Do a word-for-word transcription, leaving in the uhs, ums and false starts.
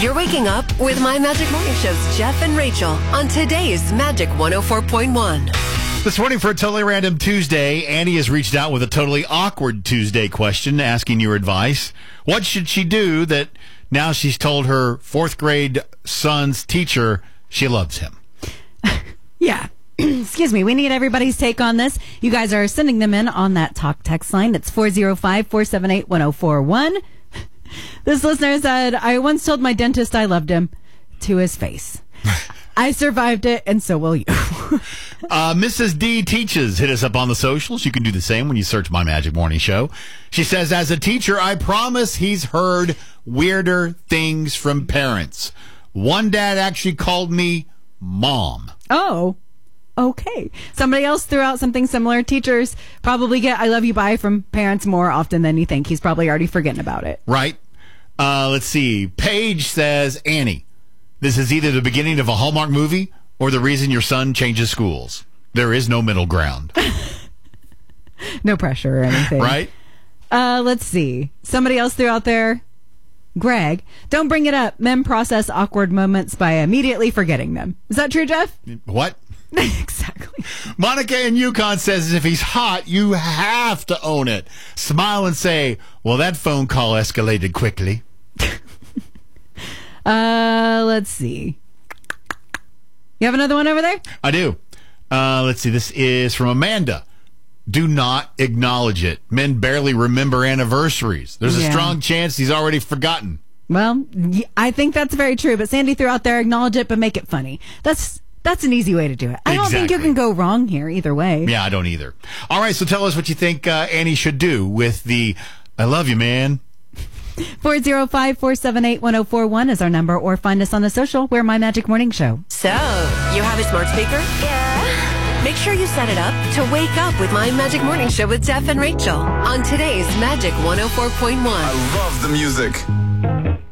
You're waking up with My Magic Morning Show's Jeff and Rachel on today's Magic one oh four point one. This morning for a totally random Tuesday, Annie has reached out with a totally awkward Tuesday question asking your advice. What should she do that now she's told her fourth grade son's teacher she loves him? Yeah. Excuse me. We need everybody's take on this. You guys are sending them in on that talk text line. It's four oh five, four seven eight, one oh four one. This listener said, I once told my dentist I loved him to his face. I survived it, and so will you. uh, Missus D Teaches hit us up on the socials. You can do the same when you search My Magic Morning Show. She says, as a teacher, I promise he's heard weirder things from parents. One dad actually called me Mom. Oh, okay. Somebody else threw out something similar. Teachers probably get I love you bye from parents more often than you think. He's probably already forgetting about it. Right. Uh, let's see. Paige says, Annie, this is either the beginning of a Hallmark movie or the reason your son changes schools. There is no middle ground. No pressure or anything. Right? Uh, let's see. Somebody else threw out there, Greg, don't bring it up. Men process awkward moments by immediately forgetting them. Is that true, Jeff? What? Exactly. Monica in Yukon says if he's hot, you have to own it. Smile and say, well, that phone call escalated quickly. uh, let's see. You have another one over there? I do. Uh, let's see. This is from Amanda. Do not acknowledge it. Men barely remember anniversaries. There's Yeah. a strong chance he's already forgotten. Well, y- I think that's very true. But Sandy threw out there, acknowledge it, but make it funny. That's that's an easy way to do it. I don't think you Exactly. can go wrong here either way. Yeah, I don't either. All right, so tell us what you think uh, Annie should do with the I love you, man. four oh five, four seven eight, one oh four one is our number, or find us on the social. We're My Magic Morning Show. So, you have a smart speaker? Yeah. Make sure you set it up to wake up with My Magic Morning Show with Jeff and Rachel on today's Magic one oh four point one. I love the music.